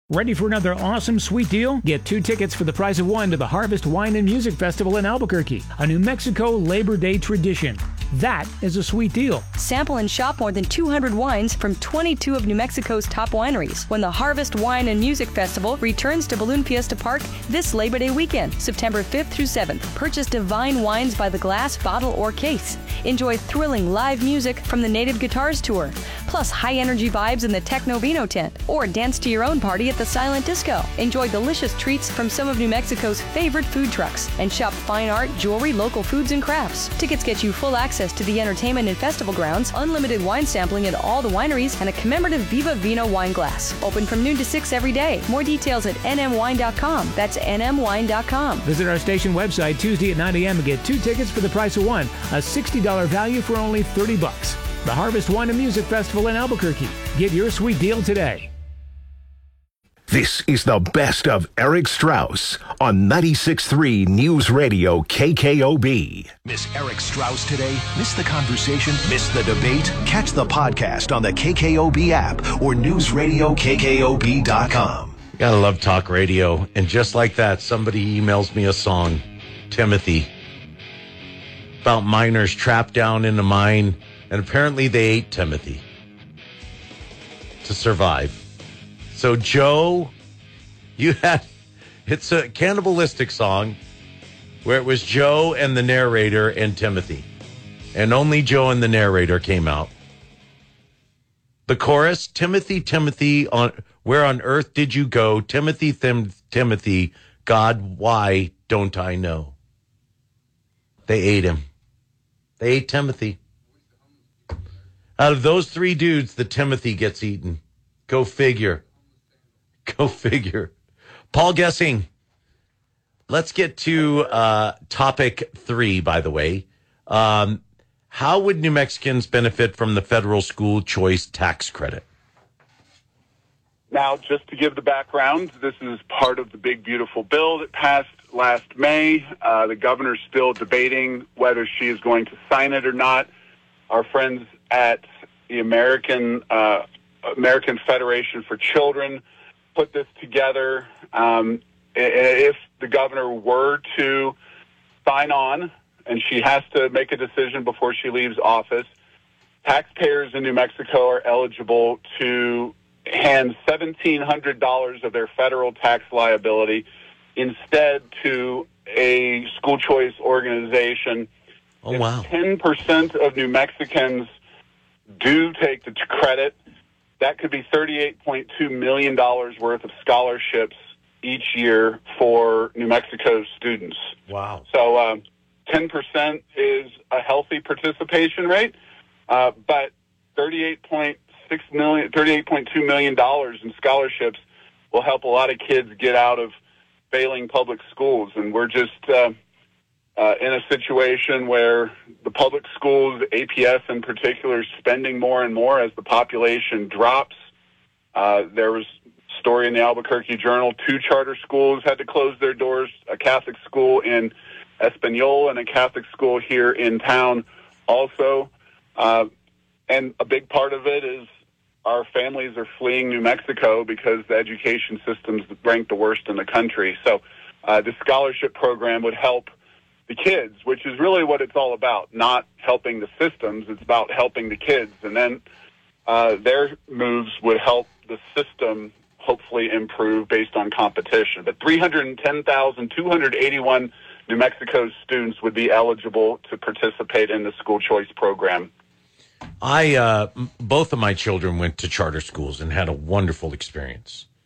Ready for another awesome sweet deal? Get 2 tickets for the price of 1 to the Harvest Wine and Music Festival in Albuquerque, a New Mexico Labor Day tradition. That is a sweet deal. Sample and shop more than 200 wines from 22 of New Mexico's top wineries when the Harvest Wine and Music Festival returns to Balloon Fiesta Park this Labor Day weekend, September 5th through 7th. Purchase divine wines by the glass, bottle, or case. Enjoy thrilling live music from the Native Guitars Tour, plus high-energy vibes in the Techno Vino tent, or dance to your own party at the Silent Disco. Enjoy delicious treats from some of New Mexico's favorite food trucks, and shop fine art, jewelry, local foods, and crafts. Tickets get you full access to the entertainment and festival grounds, unlimited wine sampling at all the wineries, and a commemorative Viva Vino wine glass. Open from noon to 6 every day. More details at nmwine.com. That's nmwine.com. Visit our station website Tuesday at 9 a.m. and get 2 tickets for the price of 1, a $60 value for only $30. The Harvest Wine and Music Festival in Albuquerque. Get your sweet deal today. This is the best of Eric Strauss on 96.3 News Radio KKOB. Miss Eric Strauss today? Miss the conversation? Miss the debate? Catch the podcast on the KKOB app or newsradiokkob.com. Gotta love talk radio. And just like that, somebody emails me a song, Timothy, about miners trapped down in a mine, and apparently they ate Timothy to survive. So, Joe, it's a cannibalistic song where it was Joe and the narrator and Timothy. And only Joe and the narrator came out. The chorus, Timothy, Timothy, where on earth did you go? Timothy, Timothy, God, why don't I know? They ate him. They ate Timothy. Out of those 3 dudes, the Timothy gets eaten. Go figure. Go figure. Paul Gessing. Let's get to topic 3, by the way. How would New Mexicans benefit from the federal school choice tax credit? Now, just to give the background, this is part of the big, beautiful bill that passed last May. The governor's still debating whether she is going to sign it or not. Our friends at the American Federation for Children put this together. If the governor were to sign on, and she has to make a decision before she leaves office, taxpayers in New Mexico are eligible to hand $1,700 of their federal tax liability instead to a school choice organization. Oh, wow. 10% of New Mexicans do take the credit. That could be $38.2 million worth of scholarships each year for New Mexico students. Wow. So 10% is a healthy participation rate, but $38.2 million in scholarships will help a lot of kids get out of failing public schools. And we're just in a situation where the public schools, APS in particular, is spending more and more as the population drops. There was a story in the Albuquerque Journal, 2 charter schools had to close their doors, a Catholic school in Espanola and a Catholic school here in town also. And a big part of it is our families are fleeing New Mexico because the education system's ranked the worst in the country. So the scholarship program would help the kids, which is really what it's all about, not helping the systems. It's about helping the kids. And then their moves would help the system hopefully improve based on competition. But 310,281 New Mexico students would be eligible to participate in the school choice program. Both of my children went to charter schools and had a wonderful experience.